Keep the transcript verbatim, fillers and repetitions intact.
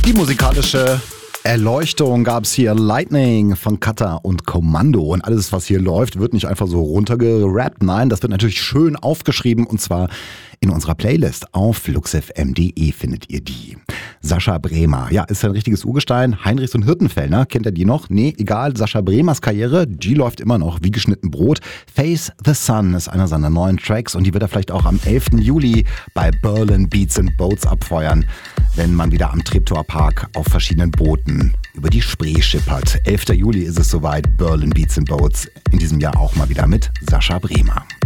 Die musikalische Erleuchtung gab es hier. Lightning von Kata und Kommando. Und alles, was hier läuft, wird nicht einfach so runtergerappt. Nein, das wird natürlich schön aufgeschrieben. Und zwar in unserer Playlist. Auf luxfm punkt de findet ihr die. Sascha Bremer, ja, ist ein richtiges Urgestein. Heinrichs und Hirtenfellner, kennt ihr die noch? Nee, egal. Sascha Bremers Karriere, die läuft immer noch wie geschnitten Brot. Face the Sun ist einer seiner neuen Tracks. Und die wird er vielleicht auch am elften Juli bei Berlin Beats and Boats abfeuern, wenn man wieder am Treptower Park auf verschiedenen Booten über die Spree schippert. elfter Juli ist es soweit, Berlin Beats and Boats. In diesem Jahr auch mal wieder mit Sascha Bremer.